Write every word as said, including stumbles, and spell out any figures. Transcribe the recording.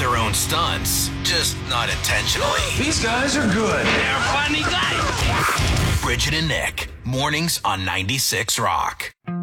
their own stunts, just not intentionally. These guys are good. They're funny guys. Bridget and Nick, mornings on ninety-six Rock.